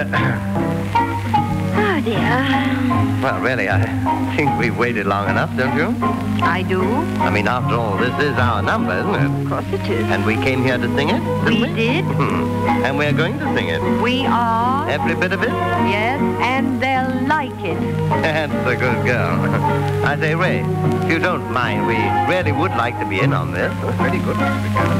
Oh, dear. Well, really, I think we've waited long enough, don't you? I do. I mean, after all, this is our number, isn't it? Of course it is. And we came here to sing it, didn't We did. And we're going to sing it. We are. Every bit of it? Yes, and they'll like it. That's a good girl. I say, Ray, if you don't mind, we really would like to be in on this. Pretty good.